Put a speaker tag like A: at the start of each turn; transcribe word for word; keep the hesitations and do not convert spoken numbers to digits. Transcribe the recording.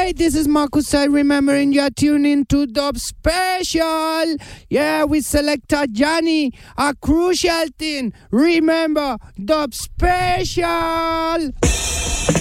A: Hey, this is Marcus Side, remembering you're tuning to Dub Special. Yeah, we selected Johnny, a crucial thing. Remember, Dub Special.